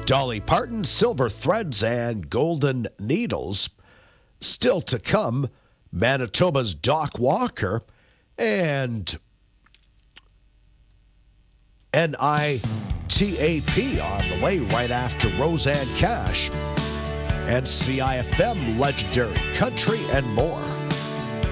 Dolly Parton, Silver Threads, and Golden Needles. Still to come, Manitoba's Doc Walker and NITAP on the way right after Roseanne Cash and CIFM Legendary Country and more.